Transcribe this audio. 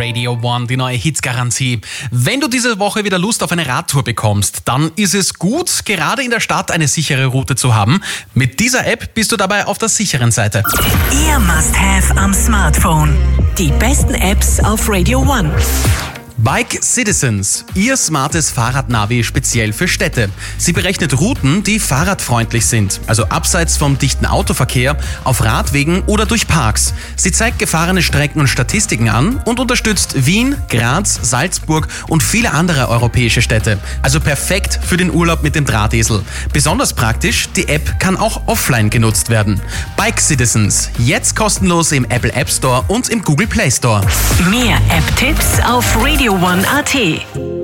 Radio One, die neue Hitsgarantie. Wenn du diese Woche wieder Lust auf eine Radtour bekommst, dann ist es gut, gerade in der Stadt eine sichere Route zu haben. Mit dieser App bist du dabei auf der sicheren Seite. Ihr Must-Have am Smartphone. Die besten Apps auf Radio One. Bike Citizens, ihr smartes Fahrradnavi speziell für Städte. Sie berechnet Routen, die fahrradfreundlich sind, also abseits vom dichten Autoverkehr, auf Radwegen oder durch Parks. Sie zeigt gefahrene Strecken und Statistiken an und unterstützt Wien, Graz, Salzburg und viele andere europäische Städte. Also perfekt für den Urlaub mit dem Drahtesel. Besonders praktisch, die App kann auch offline genutzt werden. Bike Citizens, jetzt kostenlos im Apple App Store und im Google Play Store. Mehr App-Tipps auf Radio One.at.